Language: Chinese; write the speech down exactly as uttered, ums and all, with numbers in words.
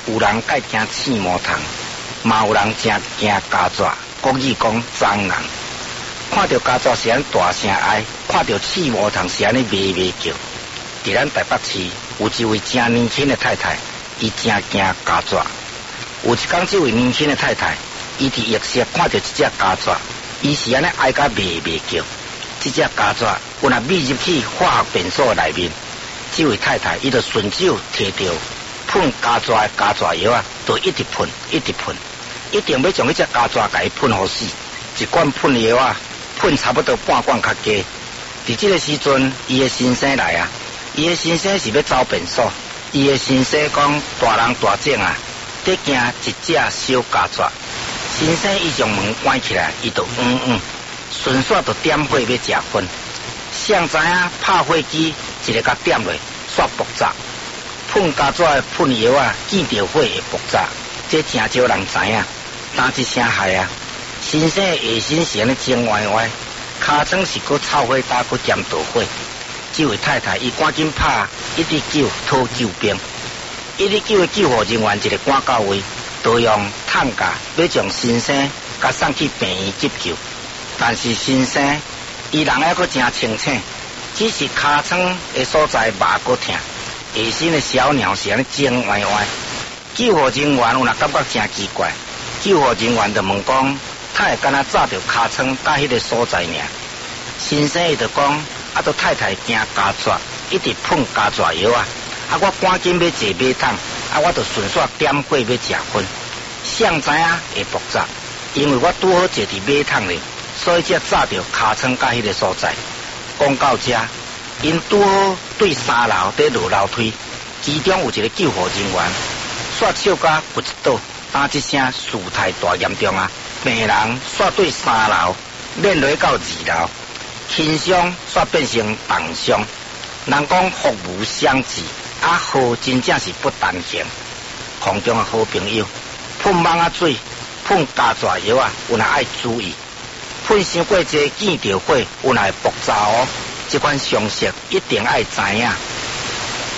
有人介惊刺毛虫，嘛有人真惊家蛇。国语讲蟑螂，看到家蛇是安大声哀，看到刺毛虫是安尼咩咩叫。伫咱台北市有一位真年轻的太太，伊真惊家蛇。有一天，这位年轻的太太，伊伫浴室看到一只家蛇，伊是安尼哀甲咩咩叫。这只家蛇有若密入去化学变数内面，这位太太伊就顺手摕到喷家蛇的家蛇药啊，就一直喷，一直喷。一定要将迄只家蛇给喷好死，一罐喷药啊，喷差不多半罐较加。伫这个时阵，伊的先生来啊，伊的先生是要走便所，伊的先生讲大人大种啊，得惊一只小家蛇。先生伊将门关起来，伊就嗯嗯，顺续就点火要食薰。谁知影拍火机一个甲点落，煞爆炸。喷家蛇的喷药啊，见着火会爆炸，这真少人知影。打一声害啊！先生下身是安尼肿歪歪，尻川是搁臭火打搁兼倒火。这位太太伊赶紧拍一直救讨救兵，一直救的救护人员一个赶到位，都用坦架要将先生甲送去病院急救。但是先生伊人还搁真清醒，只是尻川的所在麻搁痛，下身的小鸟是安尼肿歪歪。救护人员有若感觉真奇怪。救护人员就问讲，他会敢若炸着尻川甲迄个所在尔？先生伊就讲，啊，都太太惊家蛇，一直喷家蛇药啊，啊，我赶紧要坐马桶，啊，我就顺续点火要食薰。谁知影会爆炸？因为我拄好坐伫马桶里，所以才炸着尻川甲迄个所在。讲到这，因拄好对三楼在落楼梯，其中有一个救护人员，煞手甲骨一倒。打一声，事态大严重啊！病人煞对三楼练落到二楼，轻伤煞变成重伤。人讲福无双至，啊好真正是不单行。空中的好朋友，喷蚊仔水、喷家蛇药啊，有若爱注意。喷伤过济见着火，有若会爆炸哦。这款常识一定爱知影。